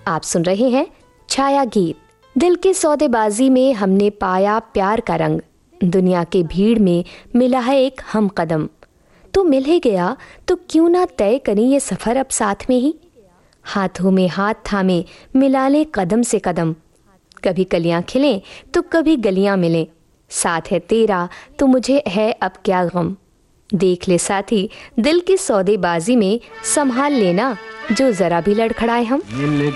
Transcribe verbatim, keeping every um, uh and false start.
आप सुन रहे हैं छाया गीत। दिल की सौदेबाजी में हमने पाया प्यार का रंग, दुनिया के भीड़ में मिला है एक हम कदम। तो मिल ही गया तो क्यों ना तय करें ये सफ़र अब साथ में ही। हाथों में हाथ थामे मिला लें कदम से कदम, कभी कलियां खिलें तो कभी गलियां मिलें। साथ है तेरा तो मुझे है अब क्या गम। देख ले साथी दिल की सौदेबाजी में संभाल लेना जो ज़रा भी लड़खड़ाए हम।